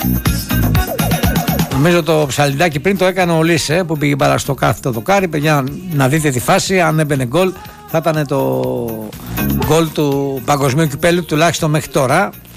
Νομίζω το ψαλιδάκι πριν το έκανε ο Λίσε που πήγε παρά στο κάθετο δοκάρι. Παιδιά, να δείτε τη φάση. Αν έμπαινε γκολ, θα ήταν το γκολ του παγκοσμίου κυπέλλου τουλάχιστον μέχρι τώρα.